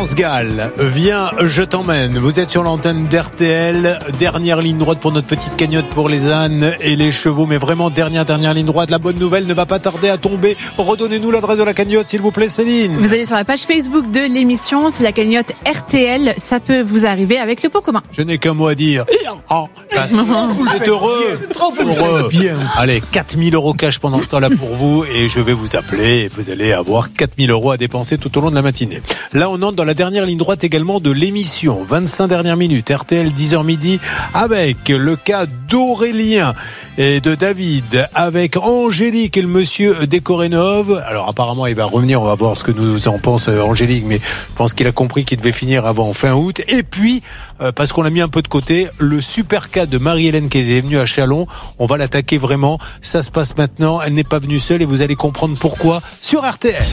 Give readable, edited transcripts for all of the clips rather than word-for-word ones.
France Gall, viens, je t'emmène. Vous êtes sur l'antenne d'RTL. Dernière ligne droite pour notre petite cagnotte pour les ânes et les chevaux. Mais vraiment, dernière ligne droite. La bonne nouvelle ne va pas tarder à tomber. Redonnez-nous l'adresse de la cagnotte, s'il vous plaît, Céline. Vous allez sur la page Facebook de l'émission. C'est la cagnotte RTL. Ça peut vous arriver avec le pot commun. Je n'ai qu'un mot à dire. Vous êtes heureux. Bien. Allez, 4 000 € cash pendant ce temps-là pour vous. Et je vais vous appeler. Et vous allez avoir 4 000 € à dépenser tout au long de la matinée. Là, on entre dans la dernière ligne droite également de l'émission. 25 dernières minutes, RTL 10h midi, avec le cas d'Aurélien et de David, avec Angélique et le monsieur Décorénov. Alors apparemment, il va revenir, on va voir ce que nous en pense Angélique, mais je pense qu'il a compris qu'il devait finir avant fin août. Et puis, parce qu'on l'a mis un peu de côté, le super cas de Marie-Hélène qui est venue à Châlons, on va l'attaquer vraiment. Ça se passe maintenant, elle n'est pas venue seule et vous allez comprendre pourquoi sur RTL.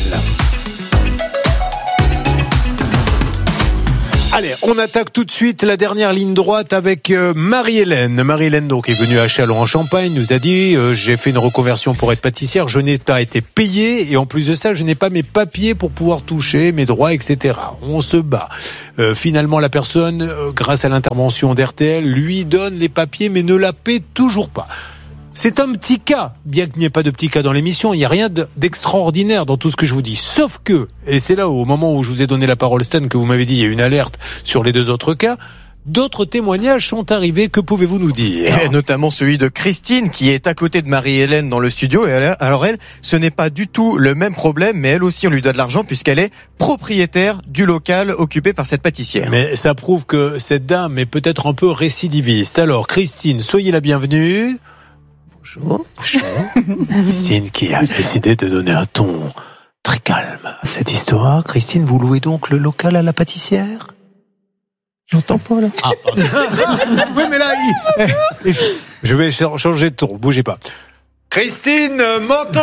Allez, on attaque tout de suite la dernière ligne droite avec Marie-Hélène. Marie-Hélène donc est venue à Châlons en Champagne, nous a dit j'ai fait une reconversion pour être pâtissière, je n'ai pas été payée et en plus de ça, je n'ai pas mes papiers pour pouvoir toucher mes droits, etc. On se bat. Finalement, la personne, grâce à l'intervention d'RTL, lui donne les papiers mais ne la paie toujours pas. C'est un petit cas, bien qu'il n'y ait pas de petit cas dans l'émission, il n'y a rien d'extraordinaire dans tout ce que je vous dis. Sauf que, et c'est là au moment où je vous ai donné la parole Stan, que vous m'avez dit il y a une alerte sur les deux autres cas, d'autres témoignages sont arrivés, que pouvez-vous nous dire ? Et notamment celui de Christine qui est à côté de Marie-Hélène dans le studio. Et alors elle, ce n'est pas du tout le même problème, mais elle aussi on lui doit de l'argent puisqu'elle est propriétaire du local occupé par cette pâtissière. Mais ça prouve que cette dame est peut-être un peu récidiviste. Alors Christine, soyez la bienvenue. Bonjour. Christine qui a décidé de donner un ton très calme à cette histoire. Christine, vous louez donc le local à la pâtissière ? J'entends pas là. Ah, pardon. Oui, mais là, je vais changer de ton, bougez pas. Christine, m'entendez-vous ?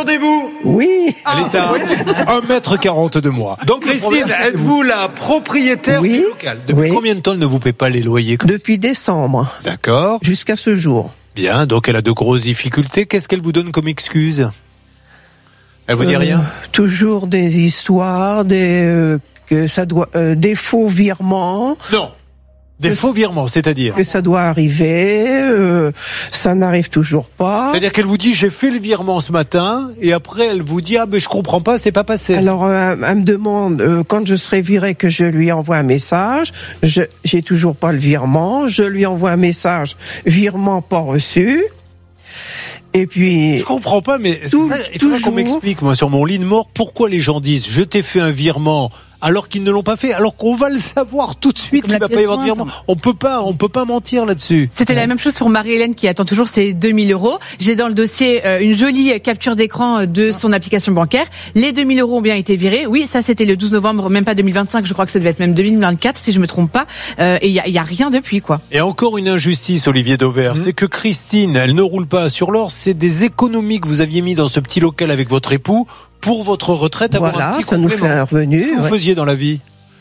Oui. Elle est à 1m40 de moi. Donc Christine, êtes-vous la propriétaire du local ? Depuis combien de temps elle ne vous paie pas les loyers ? Depuis décembre. D'accord. Jusqu'à ce jour. Bien, donc elle a de grosses difficultés. Qu'est-ce qu'elle vous donne comme excuse ? Elle vous dit rien ? Toujours des histoires, que ça doit, des faux virements. Non. Des faux virements, c'est-à-dire que ça doit arriver, ça n'arrive toujours pas. C'est-à-dire qu'elle vous dit j'ai fait le virement ce matin et après elle vous dit je comprends pas, c'est pas passé. Alors elle me demande quand je serai viré que je lui envoie un message, j'ai toujours pas le virement, je lui envoie un message virement pas reçu. Et puis, je comprends pas, mais il faudra qu'on m'explique, moi, sur mon lit de mort, pourquoi les gens disent je t'ai fait un virement alors qu'ils ne l'ont pas fait, alors qu'on va le savoir tout de suite qu'il va pas y avoir de virement. On peut pas mentir là-dessus. C'était la même chose pour Marie-Hélène qui attend toujours ses 2 000 €. J'ai dans le dossier une jolie capture d'écran de son application bancaire. Les 2 000 € ont bien été virés. Oui, ça c'était le 12 novembre, même pas 2025, je crois que ça devait être même 2024 si je me trompe pas. Et il y a rien depuis, quoi. Et encore une injustice, Olivier Dauvert, c'est que Christine, elle ne roule pas sur l'or, c'est des économies que vous aviez mis dans ce petit local avec votre époux pour votre retraite, avoir un petit ça complément. nous fait un revenu. Qu'est-ce que vous faisiez dans la vie ?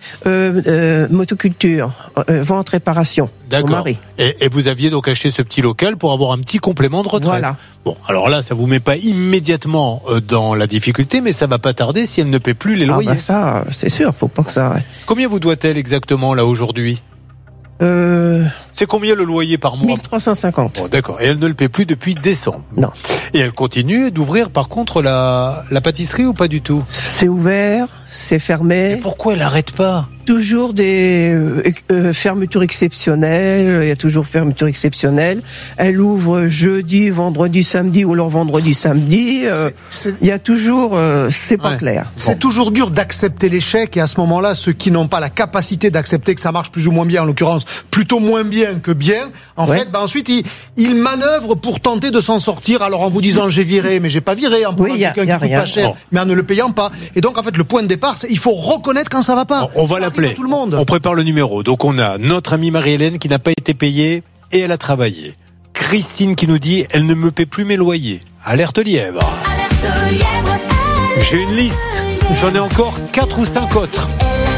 Motoculture, vente, réparation. D'accord. Mon mari. Et vous aviez donc acheté ce petit local pour avoir un petit complément de retraite. Voilà. Bon, alors là, ça vous met pas immédiatement dans la difficulté, mais ça va pas tarder si elle ne paie plus les loyers. Ça, c'est sûr, faut pas que ça. Combien vous doit-elle exactement là aujourd'hui ? C'est combien le loyer par mois ? 1350. Bon, d'accord. Et elle ne le paie plus depuis décembre. Non. Et elle continue d'ouvrir par contre la pâtisserie ou pas du tout ? C'est ouvert, c'est fermé. Et pourquoi elle n'arrête pas ? Toujours des fermetures exceptionnelles. Il y a toujours fermetures exceptionnelles. Elle ouvre jeudi, vendredi, samedi ou alors vendredi, samedi. Il y a toujours, c'est pas clair. C'est toujours dur d'accepter l'échec et à ce moment-là, ceux qui n'ont pas la capacité d'accepter que ça marche plus ou moins bien, en l'occurrence plutôt moins bien que bien, en fait, ensuite ils manœuvrent pour tenter de s'en sortir. Alors en vous disant j'ai viré, mais j'ai pas viré, en prenant quelqu'un qui coûte pas cher, mais en ne le payant pas. Et donc en fait le point de départ, c'est il faut reconnaître quand ça va pas. On va l'appeler. Tout le monde. On prépare le numéro. Donc on a notre amie Marie-Hélène qui n'a pas été payée et elle a travaillé. Christine qui nous dit elle ne me paie plus mes loyers. Alerte lièvre. J'ai une liste. J'en ai encore 4 ou 5 autres.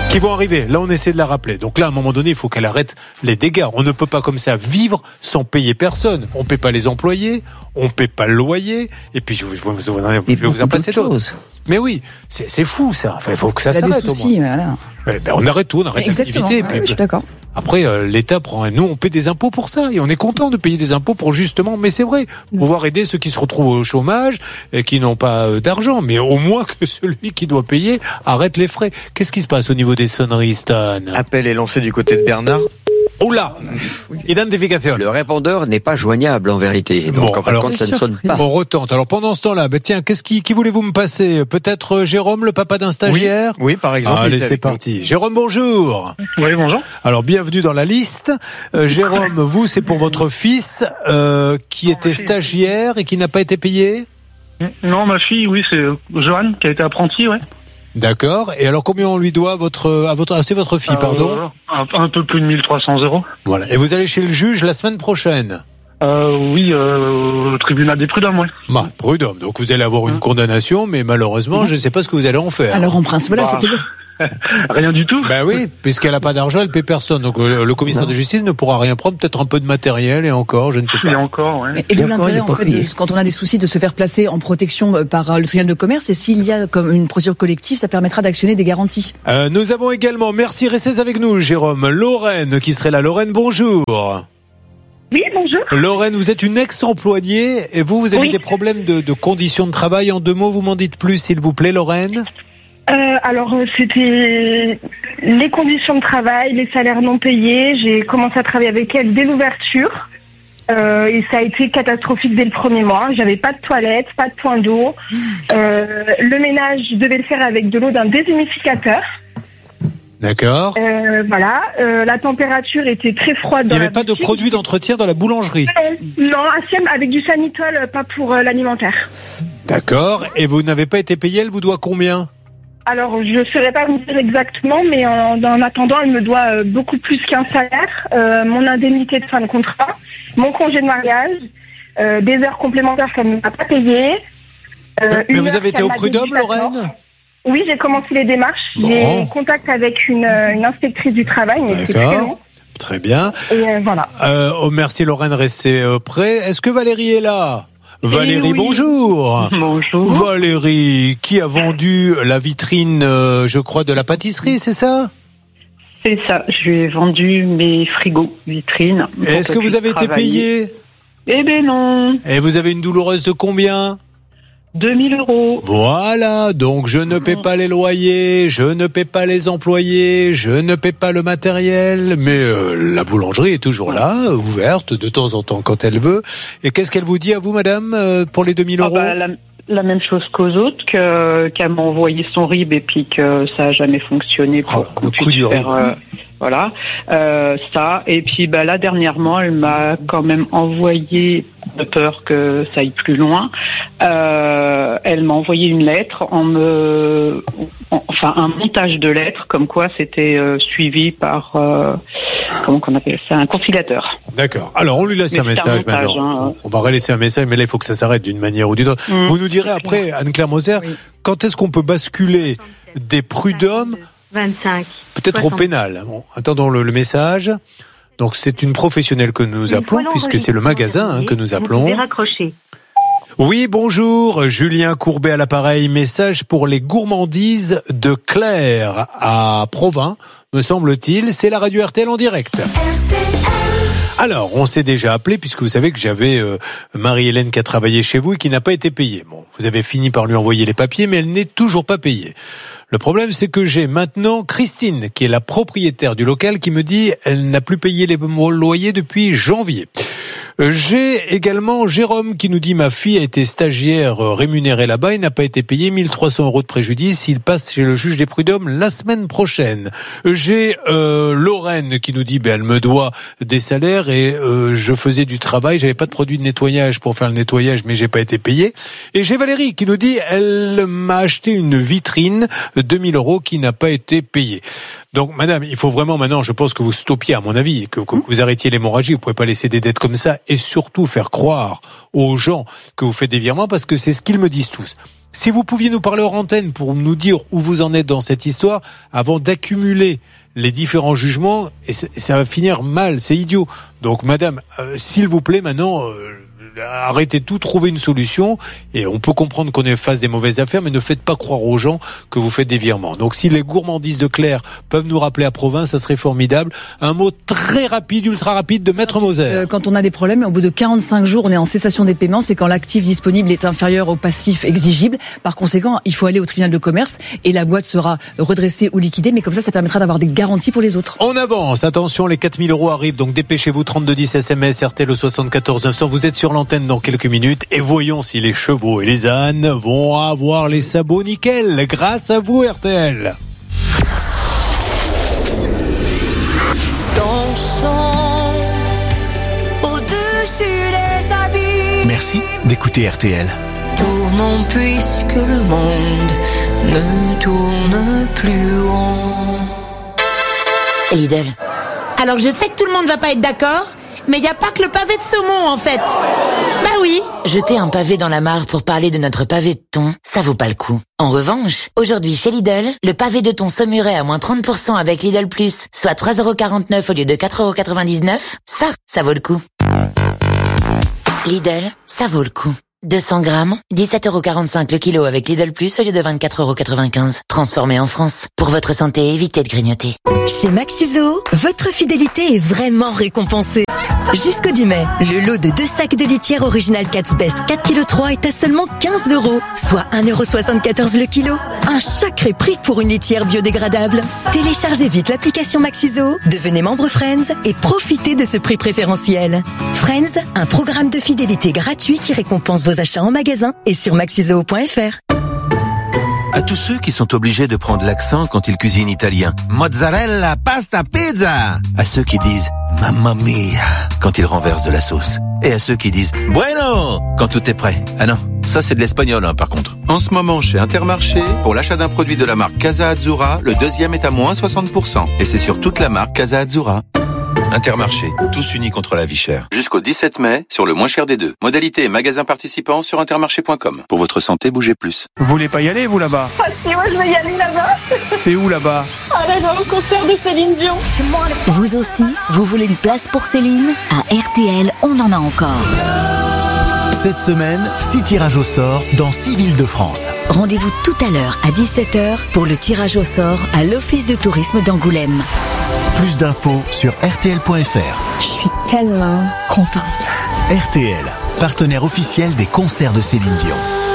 qui vont arriver. Là, on essaie de la rappeler. Donc là, à un moment donné, il faut qu'elle arrête les dégâts. On ne peut pas comme ça vivre sans payer personne. On ne paie pas les employés, on ne paie pas le loyer. Et puis, je vais vous en passer d'autres. Mais oui, c'est fou ça. Enfin, il faut que ça s'arrête. Il y a des soucis, voilà. On arrête tout, on arrête l'activité. Ouais, je suis d'accord. Après, l'État prend. Nous, on paie des impôts pour ça, et on est content de payer des impôts pour justement. Mais c'est vrai, pouvoir aider ceux qui se retrouvent au chômage et qui n'ont pas d'argent. Mais au moins que celui qui doit payer arrête les frais. Qu'est-ce qui se passe au niveau des sonneries, Stan ? Appel est lancé du côté de Bernard. Oula, identification. Le répondeur n'est pas joignable en vérité. Donc en fin de compte, ça ne sonne pas. On retente. Alors pendant ce temps-là, tiens, qui voulez-vous me passer ? Peut-être Jérôme, le papa d'un stagiaire ? Oui, par exemple. Allez, c'est parti. Jérôme, bonjour. Oui, bonjour. Alors bienvenue dans la liste. Jérôme, vous, c'est pour votre fils qui était stagiaire et qui n'a pas été payé ? Non, ma fille, oui, c'est Joanne qui a été apprentie, ouais. D'accord. Et alors, combien on lui doit c'est votre fille, pardon? Un peu plus de 1 300 €. Voilà. Et vous allez chez le juge la semaine prochaine? Oui, au tribunal des prud'hommes, ouais. Bah, prud'homme. Donc, vous allez avoir une condamnation, mais malheureusement, je ne sais pas ce que vous allez en faire. Alors, en principe, là, c'est toujours... Rien du tout. Ben oui, puisqu'elle n'a pas d'argent, elle paie personne. Donc le commissaire de justice ne pourra rien prendre, peut-être un peu de matériel et encore, je ne sais pas. Et encore, ouais. Et d'où l'intérêt, en fait, quand on a des soucis de se faire placer en protection par le tribunal de commerce, et s'il y a comme une procédure collective, ça permettra d'actionner des garanties. Nous avons également, merci, restez avec nous, Jérôme, Lorraine qui serait là. Lorraine, bonjour. Oui, bonjour. Lorraine, vous êtes une ex-employée et vous avez des problèmes de conditions de travail. En 2 mots, vous m'en dites plus, s'il vous plaît, Lorraine. Alors, c'était les conditions de travail, les salaires non payés. J'ai commencé à travailler avec elle dès l'ouverture. Et ça a été catastrophique dès le premier mois. J'avais pas de toilette, pas de point d'eau. Le ménage, je devais le faire avec de l'eau d'un déshumidificateur. D'accord. Voilà. La température était très froide. Il n'y avait pas de produit d'entretien dans la boulangerie? Non, avec du Sanitol, pas pour l'alimentaire. D'accord. Et vous n'avez pas été payé, elle vous doit combien? Alors, je ne saurais pas vous dire exactement, mais en attendant, elle me doit beaucoup plus qu'un salaire, mon indemnité de fin de contrat, mon congé de mariage, des heures complémentaires qu'elle ne m'a pas payées. Mais vous avez été au prud'homme, Lorraine? Oui, j'ai commencé les démarches. Bon. J'ai contact avec une inspectrice du travail, mais c'est très long. Très bien. Et voilà. Merci Lorraine, restez prêts. Est-ce que Valérie est là? Valérie, oui. Bonjour. Bonjour. Valérie, qui a vendu la vitrine, je crois, de la pâtisserie, c'est ça? C'est ça. Je lui ai vendu mes frigos vitrines. Est-ce que vous avez été payé? Eh ben non. Et vous avez une douloureuse de combien? 2 000 €. Voilà, donc je ne paie pas les loyers, je ne paie pas les employés, je ne paie pas le matériel, mais la boulangerie est toujours là, ouverte de temps en temps quand elle veut. Et qu'est-ce qu'elle vous dit à vous, madame, pour les 2 000 €? La même chose qu'aux autres, qu'elle m'a envoyé son RIB et puis que ça a jamais fonctionné pour qu'on puisse faire... Voilà, ça. Et puis là dernièrement, elle m'a quand même envoyé, de peur que ça aille plus loin, elle m'a envoyé une lettre un montage de lettres comme quoi c'était suivi par comment qu'on appelle ça, un conciliateur. D'accord. Alors on lui laisse un message maintenant. On va relaisser un message, mais là il faut que ça s'arrête d'une manière ou d'une autre. Vous nous direz après, Anne-Claire Moser, quand est-ce qu'on peut basculer des prud'hommes 25. Peut-être 60. Au pénal. Bon, attendons le message. Donc c'est une professionnelle que nous appelons, puisque c'est le magasin que nous appelons. Vous pouvez raccrocher. Oui, bonjour, Julien Courbet à l'appareil. Message pour les gourmandises de Claire à Provins, me semble-t-il. C'est la radio RTL en direct. Alors, on s'est déjà appelé, puisque vous savez que j'avais Marie-Hélène qui a travaillé chez vous et qui n'a pas été payée. Bon, vous avez fini par lui envoyer les papiers, mais elle n'est toujours pas payée. Le problème, c'est que j'ai maintenant Christine, qui est la propriétaire du local, qui me dit elle n'a plus payé les loyers depuis janvier. J'ai également Jérôme qui nous dit ma fille a été stagiaire rémunérée là-bas, il n'a pas été payé 1 300 € de préjudice, il passe chez le juge des prud'hommes la semaine prochaine. J'ai Lorraine qui nous dit elle me doit des salaires et je faisais du travail, j'avais pas de produit de nettoyage pour faire le nettoyage mais j'ai pas été payé. Et j'ai Valérie qui nous dit elle m'a acheté une vitrine 2 000 € qui n'a pas été payée. Donc, madame, il faut vraiment maintenant, je pense que vous stoppiez, à mon avis, que vous arrêtiez l'hémorragie. Vous pouvez pas laisser des dettes comme ça et surtout faire croire aux gens que vous faites des virements parce que c'est ce qu'ils me disent tous. Si vous pouviez nous parler hors antenne pour nous dire où vous en êtes dans cette histoire avant d'accumuler les différents jugements, et ça va finir mal, c'est idiot. Donc, madame, s'il vous plaît, maintenant, arrêtez tout, trouvez une solution, et on peut comprendre qu'on fasse des mauvaises affaires, mais ne faites pas croire aux gens que vous faites des virements. Donc, si les gourmandises de Claire peuvent nous rappeler à Provins, ça serait formidable. Un mot très rapide, ultra rapide de Maître Moser. Quand on a des problèmes, au bout de 45 jours, on est en cessation des paiements, c'est quand l'actif disponible est inférieur au passif exigible. Par conséquent, il faut aller au tribunal de commerce et la boîte sera redressée ou liquidée, mais comme ça permettra d'avoir des garanties pour les autres. On avance, attention, les 4 000 € arrivent, donc dépêchez-vous, 3210 SMS, RTL au 74 900, vous êtes sur l'antenne dans quelques minutes et voyons si les chevaux et les ânes vont avoir les sabots nickel grâce à vous RTL. Dansons au-dessus des abîmes. Merci d'écouter RTL. Tournons puisque le monde ne tourne plus rond. Lidl. Alors je sais que tout le monde va pas être d'accord, mais il n'y a pas que le pavé de saumon en fait. Bah oui. Jeter un pavé dans la mare pour parler de notre pavé de thon, ça vaut pas le coup. En revanche, aujourd'hui chez Lidl, le pavé de thon saumuret à moins 30% avec Lidl Plus, soit 3,49€ au lieu de 4,99€, ça vaut le coup. Lidl, ça vaut le coup. 200 grammes, 17,45€ le kilo avec Lidl Plus au lieu de 24,95€. Transformé en France. Pour votre santé, évitez de grignoter. Chez Maxiso, votre fidélité est vraiment récompensée. Jusqu'au 10 mai, le lot de 2 sacs de litière original Cat's Best 4,3 kg est à seulement 15€, soit 1,74€ le kilo. Un sacré prix pour une litière biodégradable. Téléchargez vite l'application Maxiso, devenez membre Friends et profitez de ce prix préférentiel. Friends, un programme de fidélité gratuit qui récompense vos achats en magasin et sur maxiso.fr. À tous ceux qui sont obligés de prendre l'accent quand ils cuisinent italien. Mozzarella, pasta, pizza. À ceux qui disent mamma mia quand ils renversent de la sauce. Et à ceux qui disent bueno quand tout est prêt. Ah non, ça c'est de l'espagnol par contre. En ce moment chez Intermarché, pour l'achat d'un produit de la marque Casa Azzurra, le deuxième est à moins 60%. Et c'est sur toute la marque Casa Azzurra. Intermarché, tous unis contre la vie chère. Jusqu'au 17 mai, sur le moins cher des deux. Modalité et magasins participants sur intermarché.com. Pour votre santé, bougez plus. Vous voulez pas y aller, vous, là-bas? Ah si, moi je vais y aller là-bas. C'est où, là-bas? Ah là, au concert de Céline Dion. Vous aussi, vous voulez une place pour Céline? À RTL, on en a encore. Cette semaine, 6 tirages au sort dans 6 villes de France. Rendez-vous tout à l'heure à 17h pour le tirage au sort à l'Office de tourisme d'Angoulême. Plus d'infos sur rtl.fr. Je suis tellement contente. RTL, partenaire officiel des concerts de Céline Dion.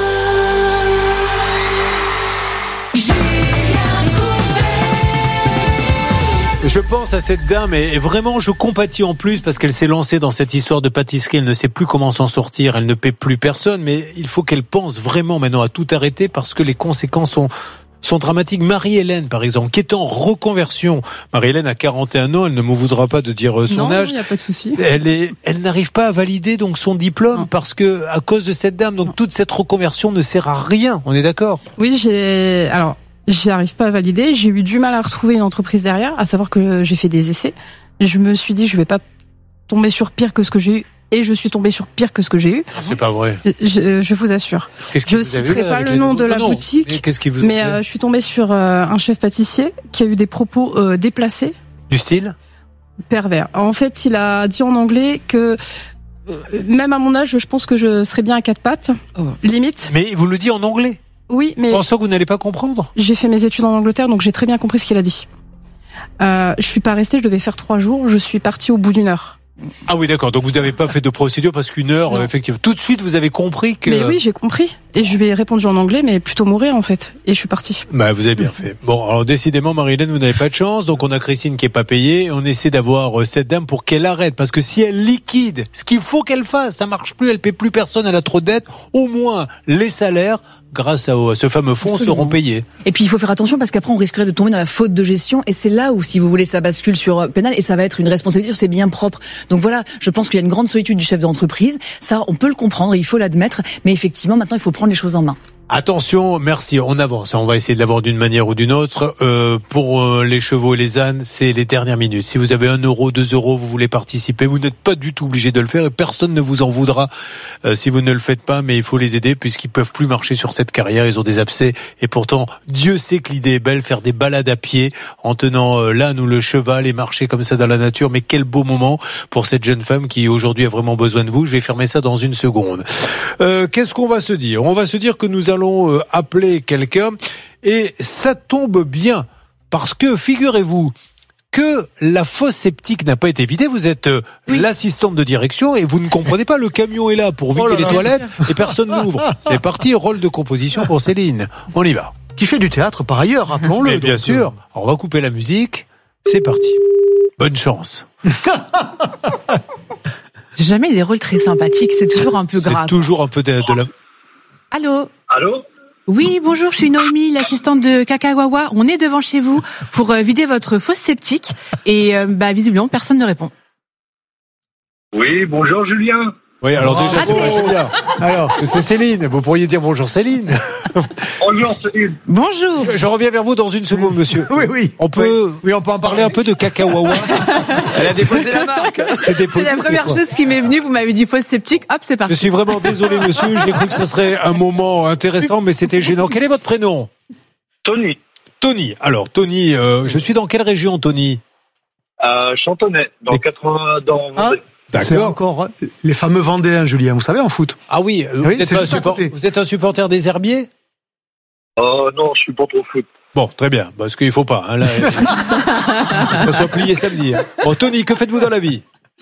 Je pense à cette dame et vraiment je compatis en plus parce qu'elle s'est lancée dans cette histoire de pâtisserie. Elle ne sait plus comment s'en sortir, elle ne paie plus personne, mais il faut qu'elle pense vraiment maintenant à tout arrêter parce que les conséquences sont dramatiques. Marie-Hélène, par exemple, qui est en reconversion. Marie-Hélène a 41 ans, elle ne me voudra pas de dire son âge. Non, il n'y a pas de souci. Elle n'arrive pas à valider donc son diplôme parce que à cause de cette dame, donc toute cette reconversion ne sert à rien. On est d'accord? Oui, j'y arrive pas à valider. J'ai eu du mal à retrouver une entreprise derrière, à savoir que j'ai fait des essais. Je me suis dit, je vais pas tomber sur pire que ce que j'ai eu. Et je suis tombée sur pire que ce que j'ai eu. C'est pas vrai. Je vous assure. Je ne citerai pas le nom de la boutique. Qu'est-ce qui vous mais je suis tombée sur un chef pâtissier qui a eu des propos déplacés. Du style? Pervers. En fait, il a dit en anglais que même à mon âge, je pense que je serais bien à 4 pattes. Limite. Mais il vous le dit en anglais? Oui, mais... Pensant que vous n'allez pas comprendre? J'ai fait mes études en Angleterre, donc j'ai très bien compris ce qu'il a dit. Je suis pas restée, je devais faire 3 jours, je suis partie au bout d'1 heure. Ah oui, d'accord. Donc vous n'avez pas fait de procédure parce qu'1 heure, effectivement. Tout de suite, vous avez compris que... Mais oui, j'ai compris. Et je lui ai répondu en anglais, mais plutôt mourir, en fait. Et je suis partie. Bah, vous avez bien fait. Bon, alors décidément, Marie-Hélène, vous n'avez pas de chance. Donc on a Christine qui est pas payée. On essaie d'avoir cette dame pour qu'elle arrête. Parce que si elle liquide, ce qu'il faut qu'elle fasse, ça marche plus, elle paie plus personne, elle a trop de dettes. Au moins, les salaires, grâce à ce fameux fonds, seront payés. Et puis il faut faire attention parce qu'après on risquerait de tomber dans la faute de gestion et c'est là où, si vous voulez, ça bascule sur pénal et ça va être une responsabilité sur ses biens propres. Donc voilà, je pense qu'il y a une grande solitude du chef d'entreprise. Ça, on peut le comprendre, il faut l'admettre, mais effectivement, maintenant, il faut prendre les choses en main. Attention, merci, on avance. On va essayer de l'avoir d'une manière ou d'une autre. Pour les chevaux et les ânes, c'est les dernières minutes. Si vous avez 1 euro, 2 euros, vous voulez participer, vous n'êtes pas du tout obligé de le faire et personne ne vous en voudra si vous ne le faites pas. Mais il faut les aider puisqu'ils peuvent plus marcher sur cette carrière. Ils ont des abcès et pourtant, Dieu sait que l'idée est belle, faire des balades à pied en tenant l'âne ou le cheval et marcher comme ça dans la nature. Mais quel beau moment pour cette jeune femme qui aujourd'hui a vraiment besoin de vous. Je vais fermer ça dans une seconde. Qu'est-ce qu'on va se dire ? On va se dire que nous allons appeler quelqu'un et ça tombe bien parce que figurez-vous que la fosse septique n'a pas été vidée. Vous êtes l'assistante de direction et vous ne comprenez pas, le camion est là pour vider les toilettes et personne n'ouvre. C'est parti, rôle de composition pour Céline. On y va. Qui fait du théâtre par ailleurs, rappelons-le. Mais bien sûr. Alors, on va couper la musique. C'est parti. Bonne chance. J'ai jamais des rôles très sympathiques, c'est toujours un peu gras. C'est toujours un peu de la... Allô ? Allô ? Oui, bonjour, je suis Noémie, l'assistante de Kakawawa. On est devant chez vous pour vider votre fosse septique et visiblement personne ne répond. Oui, bonjour Julien. Oui, alors déjà, c'est pas Julien. Alors, c'est Céline. Vous pourriez dire bonjour Céline. Bonjour Céline. Bonjour. Je reviens vers vous dans une seconde, monsieur. Oui. On peut en parler un peu de Kakawawa. Elle a déposé la marque. C'est la première chose qui m'est venue. Vous m'avez dit fosse septique. Hop, c'est parti. Je suis vraiment désolé, monsieur. J'ai cru que ce serait un moment intéressant, mais c'était gênant. Quel est votre prénom ? Tony. Tony. Alors, Tony, je suis dans quelle région, Tony ? Chantonnay, dans 80, dans Vendée. D'accord. C'est encore les fameux Vendéens, Julien, vous savez, en foot. Ah oui, vous êtes un supporter des Herbiers ? Non, je suis pas trop foot. Bon, très bien, parce qu'il faut pas, là, que ça soit plié samedi. Bon, Tony, que faites-vous dans la vie ?